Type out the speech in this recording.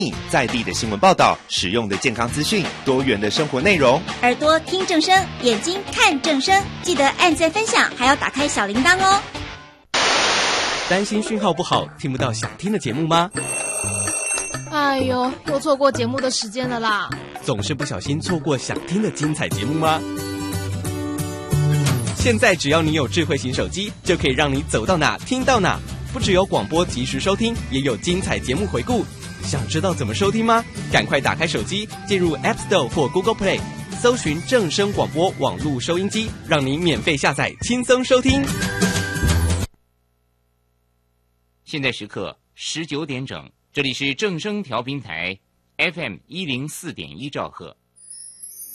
在地的新闻报道，实用的健康资讯，多元的生活内容。 耳朵听正声，眼睛看正声，记得按赞分享，还要打开小铃铛哦。 担心讯号不好，听不到想听的节目吗？ 哎呦，又错过节目的时间了啦！ 总是不小心错过想听的精彩节目吗？现在只要你有智慧型手机，就可以让你走到哪听到哪。不只有广播及时收听，也有精彩节目回顾。想知道怎么收听吗？赶快打开手机，进入 App Store 或 Google Play， 搜寻正声广播网络收音机，让你免费下载，轻松收听。 现在时刻19点整，这里是正声调频台 FM104.1兆赫。